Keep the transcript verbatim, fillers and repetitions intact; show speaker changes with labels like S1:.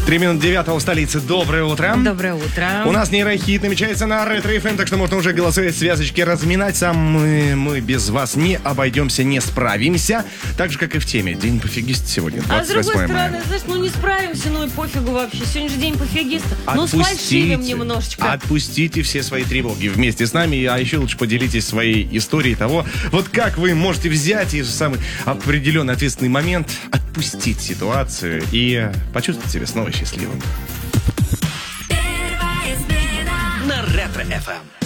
S1: Три минуты девятого в столице. Доброе утро.
S2: Доброе утро.
S1: У нас нейрохит намечается на Ретро эф эм, так что можно уже голосовые связочки разминать. Сам мы, мы без вас не обойдемся, не справимся. Так же, как и в теме. День пофигиста сегодня, двадцать восьмое мая.
S2: А с другой стороны, знаешь, ну не справимся, ну и пофигу вообще. Сегодня же день пофигиста. Ну сфальшивим немножечко.
S1: Отпустите все свои тревоги вместе с нами. А еще лучше поделитесь своей историей того, вот как вы можете взять и в самый определенный ответственный момент отпустить ситуацию и почувствовать себя снова счастливым.
S3: На Ретро эф эм.